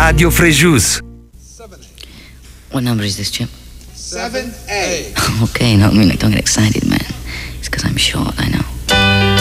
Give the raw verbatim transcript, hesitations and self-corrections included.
Radio Frejus. What number is this, Chip? seven A. Okay, no, I mean, like, don't get excited, man. It's because I'm short, I know.